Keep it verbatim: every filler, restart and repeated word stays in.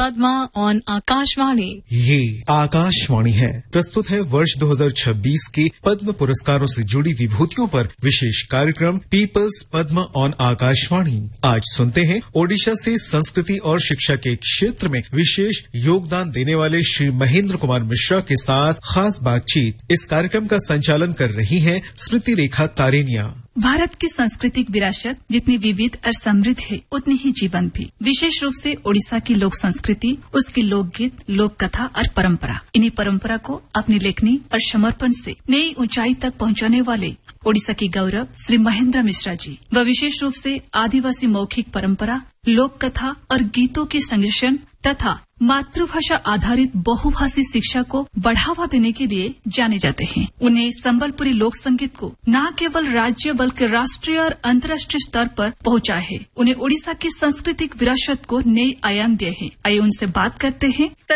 Padma on Akashvani. ये आकाशवाणी है। प्रस्तुत है वर्ष दो हज़ार छब्बीस के पद्म पुरस्कारों से जुड़ी विभूतियों पर विशेष कार्यक्रम पीपल्स पद्मा ऑन आकाशवाणी। आज सुनते हैं ओडिशा से संस्कृति और शिक्षा के क्षेत्र में विशेष योगदान देने वाले श्री महेंद्र कुमार मिश्रा के साथ खास बातचीत। इस कार्यक्रम का संचालन कर रही हैं स्मृति रेखा तारेनिया। भारत की सांस्कृतिक विरासत जितनी विविध और समृद्ध है उतनी ही जीवंत भी। विशेष रूप से ओडिशा की लोक संस्कृति, उसकी लोकगीत, लोक कथा और परंपरा। इन्हीं परंपरा को अपनी लेखनी और समर्पण से नई ऊंचाई तक पहुंचाने वाले ओडिशा की गौरव श्री महेंद्र मिश्रा जी व विशेष रूप से आदिवासी मौखिक परंपरा, लोक कथा और गीतों के संरक्षण तथा मातृभाषा आधारित बहुभाषी शिक्षा को बढ़ावा देने के लिए जाने जाते हैं। उन्हें संबलपुरी लोक संगीत को न केवल राज्य बल्कि राष्ट्रीय और अंतर्राष्ट्रीय स्तर पर पहुंचा है। उन्हें ओडिशा की सांस्कृतिक विरासत को नए आयाम दिए हैं। आइए उनसे बात करते हैं।